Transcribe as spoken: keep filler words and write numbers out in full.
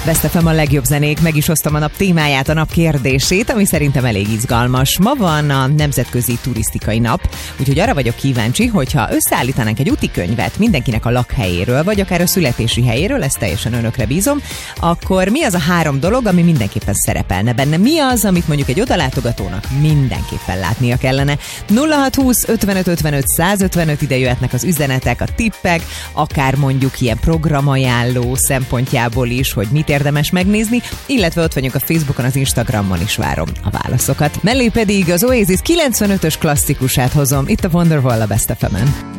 Best ef em a legjobb zenék, meg is hoztam a nap témáját, a nap kérdését, ami szerintem elég izgalmas. Ma van a Nemzetközi Turisztikai Nap, úgyhogy arra vagyok kíváncsi, hogyha összeállítanánk egy útikönyvet mindenkinek a lakhelyéről, vagy akár a születési helyéről, ezt teljesen önökre bízom, akkor mi az a három dolog, ami mindenképpen szerepelne benne? Mi az, amit mondjuk egy odalátogatónak mindenképpen látnia kellene? nulla hat húsz ötvenöt ötvenöt százötvenöt, ide jöhetnek az üzenetek, a tippek, akár mondjuk ilyen programajánló szempontjából is, hogy mit érdemes megnézni, illetve ott vagyunk a Facebookon, az Instagramon is várom a válaszokat. Mellé pedig az Oasis kilencvenötös klasszikusát hozom, itt a Wonderwall a Best ef emen.